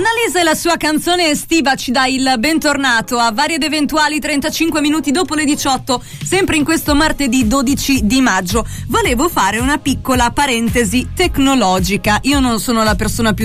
Annalisa e la sua canzone estiva ci dà il bentornato a Vari ed Eventuali 35 minuti dopo le 18, sempre in questo martedì 12 di maggio. Volevo fare una piccola parentesi tecnologica. Io non sono la persona più